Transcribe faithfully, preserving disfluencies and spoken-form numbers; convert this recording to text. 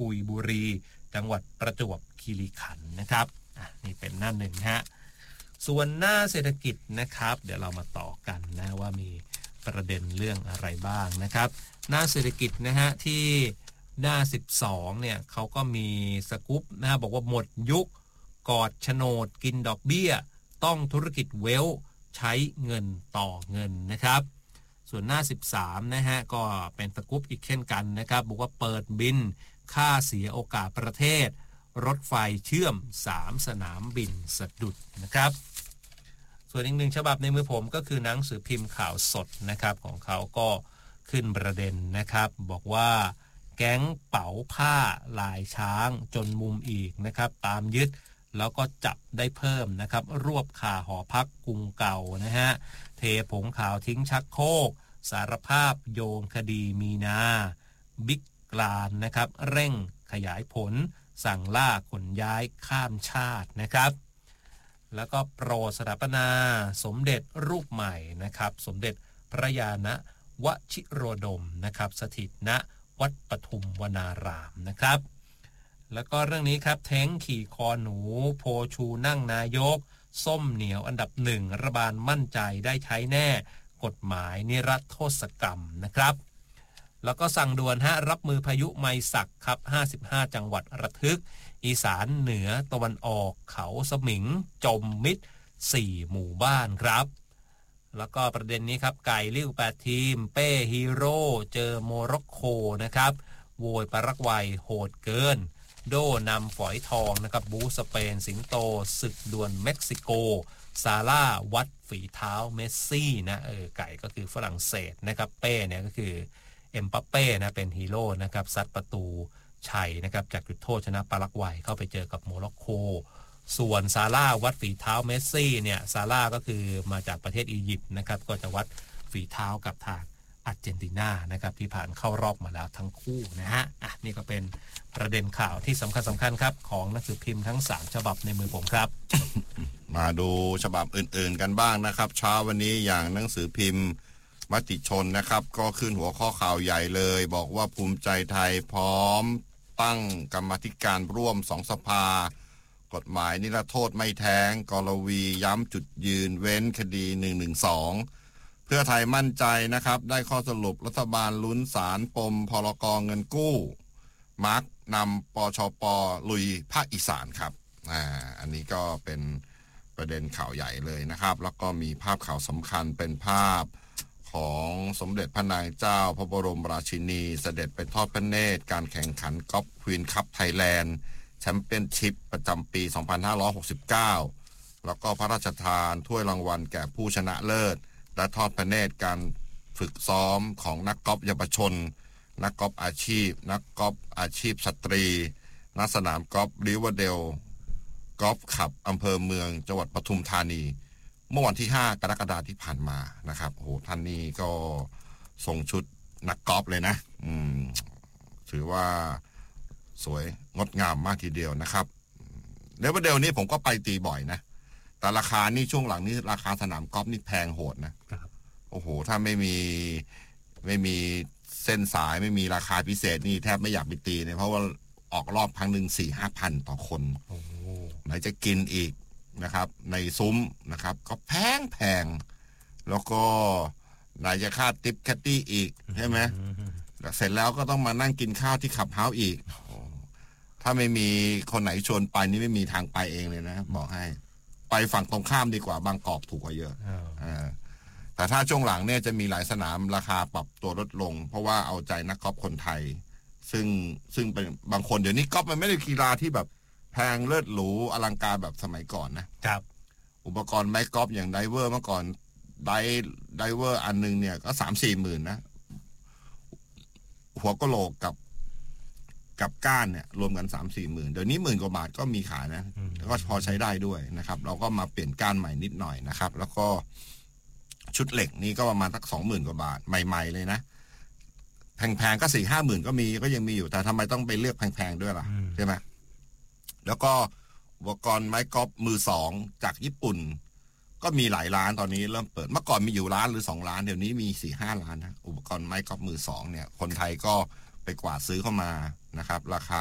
กุยบุรีจังหวัดประจวบคีรีขันธ์นะครับอ่ะนี่เป็นหน้าหนึ่งฮะส่วนหน้าเศรษฐกิจนะครับเดี๋ยวเรามาต่อกันนะว่ามีประเด็นเรื่องอะไรบ้างนะครับหน้าเศรษฐกิจนะฮะที่หน้าสิบสองเนี่ยเขาก็มีสกู๊ปนะบอกว่าหมดยุคกอดโฉนดกินดอกเบี้ยต้องธุรกิจเวลใช้เงินต่อเงินนะครับส่วนหน้าสิบสามนะฮะก็เป็นสกู๊ปอีกเช่นกันนะครับบอกว่าเปิดบินค่าเสียโอกาสประเทศรถไฟเชื่อมสามสนามบินสะดุดนะครับส่วนอีกหนึ่งฉบับในมือผมก็คือหนังสือพิมพ์ข่าวสดนะครับของเขาก็ขึ้นประเด็นนะครับบอกว่าแก๊งเป๋าผ้าลายช้างจนมุมอีกนะครับตามยึดแล้วก็จับได้เพิ่มนะครับรวบคาหอพักกรุงเก่านะฮะเทผงขาวทิ้งชักโครกสารภาพโยงคดีมีนาบิ๊กกลานนะครับเร่งขยายผลสั่งล่าขนย้ายข้ามชาตินะครับแล้วก็โปรดสถาปนาสมเด็จรูปใหม่นะครับสมเด็จพระยาณวชิโรดมนะครับสถิตณวัดปทุมวนารามนะครับแล้วก็เรื่องนี้ครับเท้งขี่คอหนูโพชูนั่งนายกส้มเหนียวอันดับหนึ่งรัฐบาลมั่นใจได้ใช้แน่กฎหมายนิรโทษกรรมนะครับแล้วก็สั่งด่วนฮะรับมือพายุไมศักครับห้าสิบห้าจังหวัดระทึกอีสานเหนือตะวันออกเขาสมิงจมมิดสี่หมู่บ้านครับแล้วก็ประเด็นนี้ครับไก่ลิ้วแปดทีมเป้ฮีโร่เจอโมร็อกโกนะครับโวยปารากวัยโหดเกินโดนำฝอยทองนะครับบูสเปนสิงโตศึกดวลเม็กซิโกซาร่าวัดฝีเท้าเมสซี่นะเออไก่ก็คือฝรั่งเศสนะครับเป้เนี่ยก็คือเอ็มบัปเป้นะเป็นฮีโร่นะครับซัดประตูชัยนะครับจากจุดโทษชนะปารากวัยเข้าไปเจอกับโมร็อกโกส่วนซาร่าวัดฝีเท้าเมสซี่เนี่ยซาร่าก็คือมาจากประเทศอียิปต์นะครับก็จะวัดฝีเท้ากับทางอาร์เจนตินานะครับที่ผ่านเข้ารอบมาแล้วทั้งคู่นะฮะอ่ะนี่ก็เป็นประเด็นข่าวที่สำคัญสำคัญครับของหนังสือพิมพ์ทั้งสามฉบับในมือผมครับมาดูฉบับอื่นๆกันบ้างนะครับเช้าวันนี้อย่างหนังสือพิมพ์มติชนนะครับก็ขึ้นหัวข้อข่าวใหญ่เลยบอกว่าภูมิใจไทยพร้อมตั้งกรรมาธิการร่วมสองสภากฎหมายนิรโทษไม่แท้งกรวีย้ำจุดยืนเว้นคดีหนึ่งหนึ่งสองเพื่อไทยมั่นใจนะครับได้ข้อสรุปรัฐบาลลุ้นศาลปมพรกเงินกู้มาร์กนำปชปลุยภาคอีสานครับอ่าอันนี้ก็เป็นประเด็นข่าวใหญ่เลยนะครับแล้วก็มีภาพข่าวสำคัญเป็นภาพของสมเด็จพระนางเจ้าพระบรมราชินีเสด็จไปทอดพระเนตรการแข่งขันกอล์ฟควีนคัพไทยแลนด์แชมเปี้ยนชิพประจำปี สองพันห้าร้อยหกสิบเก้า แล้วก็พระราชทานถ้วยรางวัลแก่ผู้ชนะเลิศและทอดพระเนตรการฝึกซ้อมของนักกอล์ฟเยาวชนนักกอล์ฟอาชีพนักกอล์ฟอาชีพสตรีณสนามกอล์ฟริเวอร์เดลกอล์ฟคลับอำเภอเมืองจังหวัดปทุมธานีเมื่อวันที่ห้ากรกฎาคมที่ผ่านมานะครับโอ้โหท่านนี้ก็ส่งชุดนักกอล์ฟเลยนะอืมถือว่าสวยงดงามมากทีเดียวนะครับเรเวอร์เดลนี่ผมก็ไปตีบ่อยนะแต่ราคานี่ช่วงหลังนี้ราคาสนามกอล์ฟนี่แพงโหดนะครับโอ้โหถ้าไม่มีไม่มีเส้นสายไม่มีราคาพิเศษนี่แทบไม่อยากไปตีเนี่ยเพราะว่าออกรอบครั้งหนึ่งสี่ห้าพันต่อคนโอ้ไหนจะกินอีกนะครับในซุ้มนะครับก็แพงแพงแล้วก็ไหนจะค่าทิปแคตตี้อีกใช่ไหมเสร็จแล้วก็ต้องมานั่งกินข้าวที่ขับเฮาส์อีกถ้าไม่มีคนไหนชวนไปนี่ไม่มีทางไปเองเลยนะบอกให้ไปฝั่งตรงข้ามดีกว่าบางกอกถูกกว่าเยอะแต่ถ้าช่วงหลังเนี่ยจะมีหลายสนามราคาปรับตัวลดลงเพราะว่าเอาใจนักกอล์ฟคนไทยซึ่งซึ่งเป็นบางคนเดี๋ยวนี้กอล์ฟมันไม่ได้กีฬาที่แบบแพงเลิศหรูอลังการแบบสมัยก่อนนะครับอุปกรณ์ไม้กอล์ฟอย่างไดเวอร์เมื่อก่อนไดไดเวอร์อันนึงเนี่ยก็สามสี่หมื่นนะหัวกะโหลกกับกับก้านเนี่ยรวมกันสามสี่หมื่นเดี๋ยวนี้หมื่นกว่าบาทก็มีขายนะแล้วก็พอใช้ได้ด้วยนะครับเราก็มาเปลี่ยนก้านใหม่นิดหน่อยนะครับแล้วก็ชุดเหล็กนี่ก็ประมาณสักสองหมื่นกว่าบาทใหม่ๆเลยนะแพงๆก็สี่ห้าหมื่นก็มีก็ยังมีอยู่แต่ทำไมต้องไปเลือกแพงๆด้วยล่ะใช่ไหมแล้วก็อุปกรณ์ไม้กอล์ฟมือสองจากญี่ปุ่นก็มีหลายร้านตอนนี้เริ่มเปิดเมื่อก่อนมีอยู่ร้านหรือสองร้านเดี๋ยวนี้มีสี่ห้าร้านนะอุปกรณ์ไม้กอล์ฟมือสองเนี่ยคนไทยก็ไปกวาดซื้อเข้ามานะครับราคา